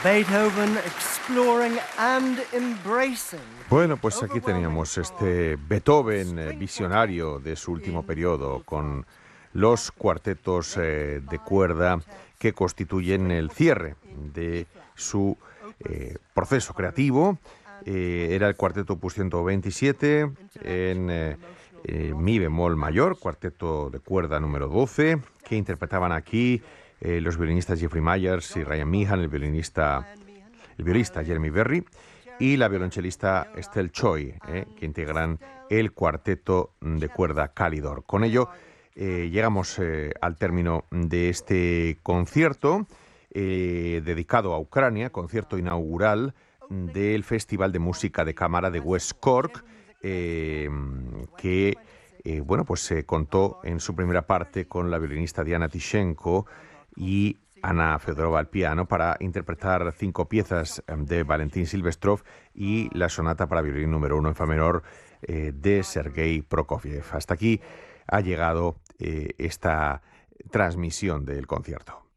Beethoven exploring and embracing. Bueno, pues aquí teníamos este Beethoven visionario de su último periodo, con los cuartetos de cuerda que constituyen el cierre de su proceso creativo. Era el cuarteto opus 127 en mi bemol mayor, cuarteto de cuerda número 12, que interpretaban aquí los violinistas Jeffrey Myers y Ryan Meehan, el violista Jeremy Berry y la violonchelista Estelle Choi, que integran el cuarteto de cuerda Calidor. Con ello llegamos al término de este concierto dedicado a Ucrania, concierto inaugural del Festival de Música de Cámara de West Cork, que se contó en su primera parte con la violinista Diana Tishenko y Ana Fedorova al piano para interpretar 5 piezas de Valentín Silvestrov y la sonata para violín número 1 en fa menor de Sergei Prokofiev. Hasta aquí ha llegado esta transmisión del concierto.